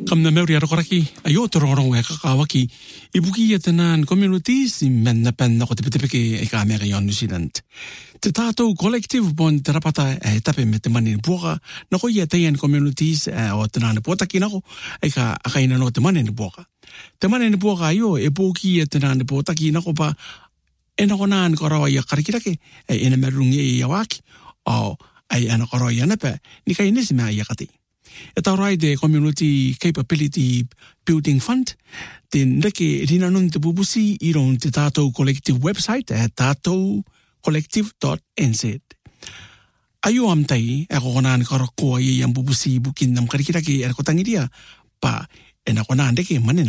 Kam na meuri arakoraki, ayo tororong e kakawaki, ibuki atanan communities menna penna ko tipitipiki e ka Amerika yon New Zealand. Te tātou collective bon te rapata e tape me te mani ni puaka, na ko ia teien communities o te nāne puataki nako, e ka akaina no te mani ni puaka. Te mani ni puaka ayo e puki e te nāne puataki nako pa, e nako nāne karawa ia karikirake, e ena merungi e iawaki, o ai ana karawa ia nepe, ni ka inisi mea ia kati. E tau rai de Community Capability Building Fund, te neke rina nun te pupusi i ron te tātou collective website at tātoucollective.nz. Ayo am tai, e kokonaan karakoa i am pupusi bukin nam karikiraki e kotangiria, pa e na konaan deke manina.